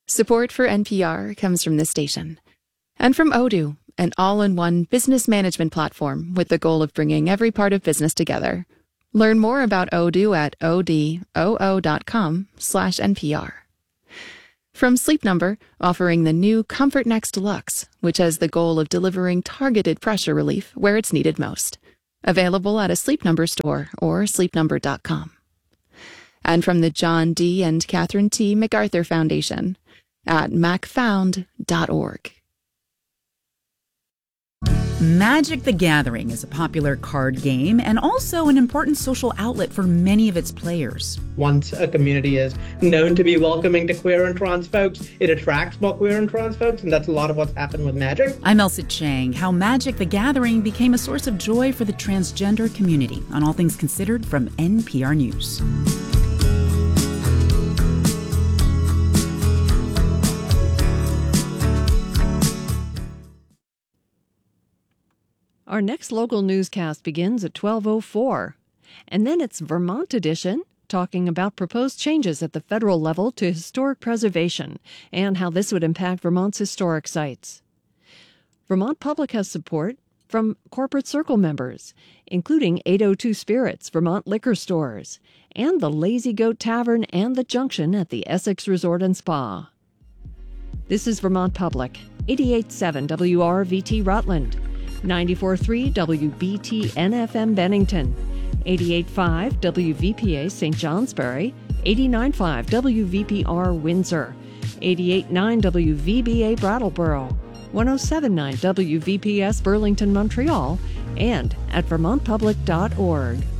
Support for NPR comes from this station and from Odoo, an all-in-one business management platform with the goal of bringing every part of business together. Learn more about Odoo at odoo.com/NPR. From Sleep Number, offering the new Comfort Next Luxe, which has the goal of delivering targeted pressure relief where it's needed most. Available at a Sleep Number store or sleepnumber.com. And from the John D. and Catherine T. MacArthur Foundation at macfound.org. Magic the Gathering is a popular card game and also an important social outlet for many of its players. Once a community is known to be welcoming to queer and trans folks, it attracts more queer and trans folks, and that's a lot of what's happened with Magic. I'm Elsa Chang. How Magic the Gathering became a source of joy for the transgender community on All Things Considered from NPR News. Our next local newscast begins at 12:04, and then it's Vermont Edition, talking about proposed changes at the federal level to historic preservation and how this would impact Vermont's historic sites. Vermont Public has support from Corporate Circle members, including 802 Spirits, Vermont Liquor Stores, and the Lazy Goat Tavern and the Junction at the Essex Resort and Spa. This is Vermont Public, 88.7 WRVT Rutland, 94.3 WBTN-FM Bennington, 88.5 WVPA St. Johnsbury, 89.5 WVPR Windsor, 88.9 WVBA Brattleboro, 107.9 WVPS Burlington, Montreal, and at vermontpublic.org.